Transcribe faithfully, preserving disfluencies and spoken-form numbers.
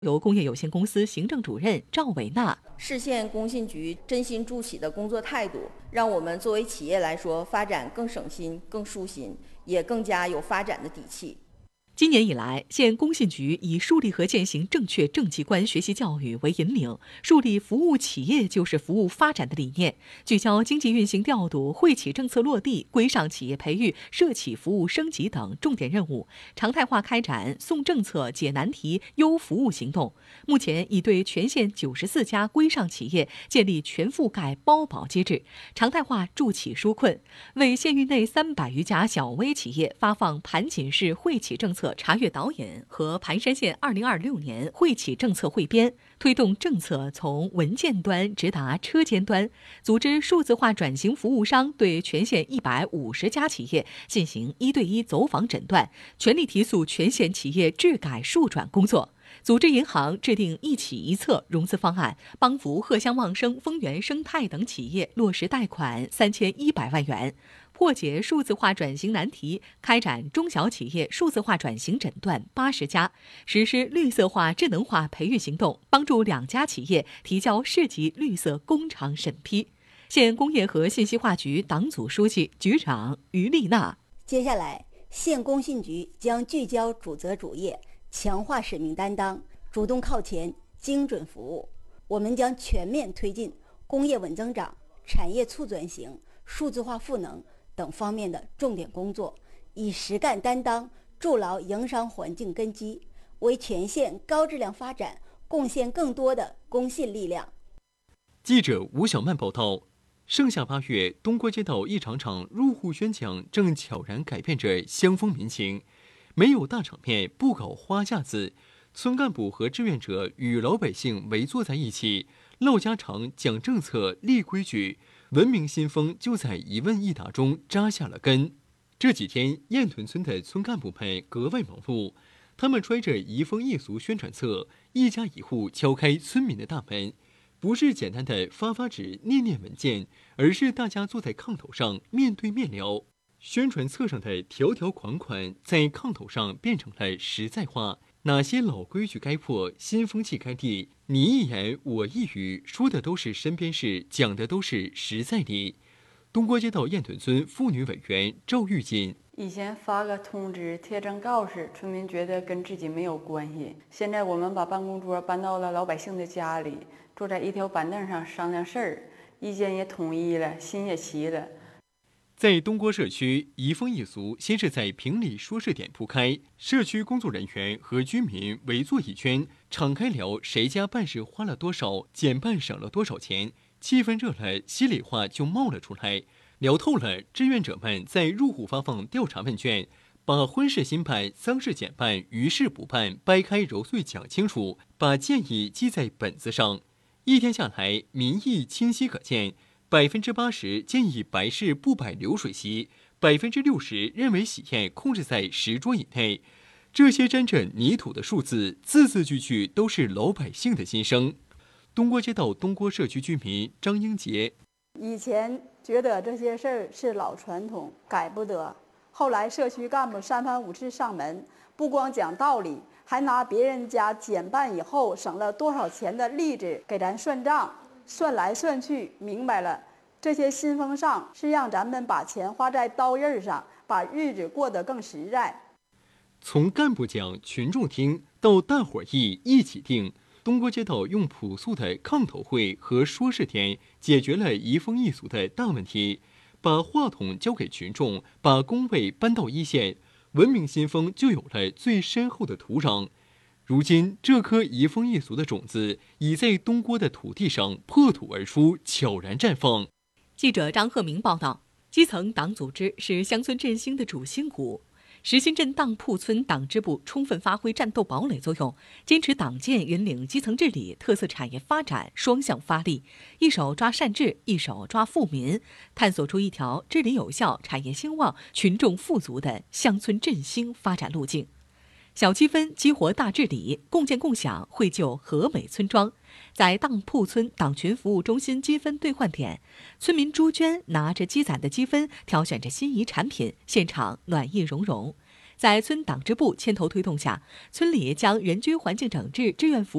由工业有限公司行政主任赵伟娜。 市县工信局真心助企的工作态度，让我们作为企业来说，发展更省心、更舒心，也更加有发展的底气。 今年以来，县工信局以树立和践行正确政绩观学习教育为引领，树立服务企业就是服务发展的理念，聚焦经济运行调度、惠企政策落地、规上企业培育、社企服务升级等重点任务，常态化开展送政策、解难题、优服务行动。目前已对全县九十四家规上企业建立全覆盖包保机制，常态化助企纾困，为县域内三百余家小微企业发放盘锦市惠企政策查阅导引和盘山县二零二六年惠企政策汇编，推动政策从文件端直达车间端，组织数字化转型服务商对全县一百五十家企业进行一对一走访诊断，全力提速全县企业治改数转工作。组织银行制定一企一策融资方案，帮扶荷香望生、丰源生态等企业落实贷款三千一百万元。破解数字化转型难题，开展中小企业数字化转型诊断八十家，实施绿色化智能化培育行动，帮助两家企业提交市级绿色工厂审批。县工业和信息化局党组书记、局长于丽娜。 接下来，县工信局将聚焦主责主业，强化使命担当，主动靠前，精准服务。我们将全面推进工业稳增长、产业促转型、数字化赋能等方面的重点工作，以实干担当筑牢营商环境根基，为全县高质量发展贡献更多的公信力量。 记者吴小曼报道。盛夏八月，东郭街道一场场入户宣讲正悄然改变着乡风民情。没有大场面，不搞花架子，村干部和志愿者与老百姓围坐在一起，唠家常、讲政策、立规矩，文明新风就在一问一答中扎下了根。这几天，雁屯村的村干部们格外忙碌，他们揣着移风易俗宣传册，一家一户敲开村民的大门。不是简单的发发纸、念念文件，而是大家坐在炕头上面对面聊。宣传册上的条条款款在炕头上变成了实在话，哪些老规矩该破，新风气该立，你一言我一语，说的都是身边事，讲的都是实在理。东郭街道雁屯村妇女委员赵玉锦： 以前发个通知、贴张告示，村民觉得跟自己没有关系。现在我们把办公桌搬到了老百姓的家里，坐在一条板凳上商量事儿，意见也统一了，心也齐了。 在东郭社区，移风易俗先是在评理说事点铺开，社区工作人员和居民围坐一圈，敞开聊谁家办事花了多少，减办省了多少钱，气氛热了，心里话就冒了出来。聊透了，志愿者们在入户发放调查问卷，把婚事新办、丧事减办、余事补办掰开揉碎讲清楚，把建议记在本子上。一天下来，民意清晰可见。百分之八十建议白事不摆流水席，百分之六十认为喜宴控制在十桌以内。这些沾着泥土的数字，字字句句都是老百姓的心声。东郭街道东郭社区居民张英杰： 以前觉得这些事儿是老传统，改不得。后来社区干部三番五次上门，不光讲道理，还拿别人家减办以后省了多少钱的例子给咱算账。算来算去，明白了，这些新风尚是让咱们把钱花在刀刃上，把日子过得更实在。 从干部讲、群众听到大伙儿议、一起定，东郭街道用朴素的炕头会和说事点解决了移风易俗的大问题，把话筒交给群众，把工位搬到一线，文明新风就有了最深厚的土壤。如今，这颗移风易俗的种子已在东郭的土地上破土而出，悄然绽放。 记者张鹤鸣报道，基层党组织是乡村振兴的主心骨。石新镇当铺村党支部充分发挥战斗堡垒作用，坚持党建引领基层治理、特色产业发展双向发力，一手抓善治，一手抓富民，探索出一条治理有效、产业兴旺、群众富足的乡村振兴发展路径。小积分激活大治理，共建共享绘就和美村庄。在当铺村党群服务中心积分兑换点，村民朱娟拿着积攒的积分，挑选着心仪产品，现场暖意融融。 在村党支部牵头推动下，村里将人居环境整治、志愿服务